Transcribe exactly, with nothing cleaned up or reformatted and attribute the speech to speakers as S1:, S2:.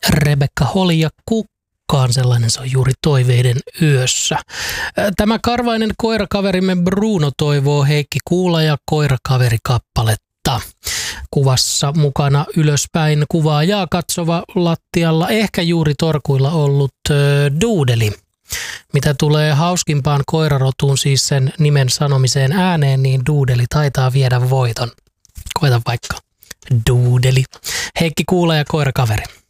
S1: Rebekka Holi ja Kukkaan, sellainen se on juuri Toiveiden yössä. Tämä karvainen koirakaverimme Bruno toivoo Heikki Kuula ja koirakaveri-kappaletta. Kuvassa mukana ylöspäin kuvaajaa katsova lattialla ehkä juuri torkuilla ollut äh, duudeli. Mitä tulee hauskimpaan koirarotuun, siis sen nimen sanomiseen ääneen, niin duudeli taitaa viedä voiton. Koita vaikka. Duudeli. Heikki Kuula ja koirakaveri.